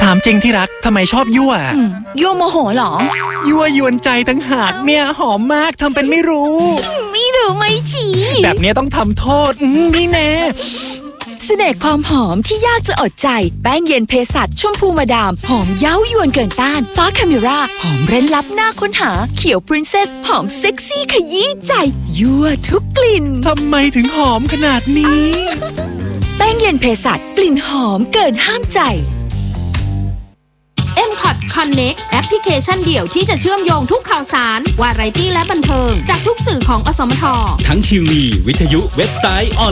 ามจริงที่รักทำไมชอบยั่วยั่วโมโหเหรอยั่วยวนใจตั้งหากเนี่ยหอมมากทำเป็นไม่รู้ไม่รู้ไม่ชี้แบบนี้ต้องทำโทษนี่แน่เสน่ห์ความหอมที่ยากจะอดใจแป้งเย็นเภสัชชมพูมาดามหอมเย้ายวนเกินต้านฟ้าคาเมราหอมเร้นลับน่าค้นหาเขียวพรินเซสหอมเซ็กซี่ขยี้ใจยั่วทุกกลิ่นทำไมถึงหอมขนาดนี้แป้งเย็นเภสัชกลิ่นหอมเกินห้ามใจ M-Cot Connect แอปพลิเคชันเดี่ยวที่จะเชื่อมโยงทุกข่าวสารวาไรตี้และบันเทิงจากทุกสื่อของอสมททั้งทีวีวิทยุเว็บไซต์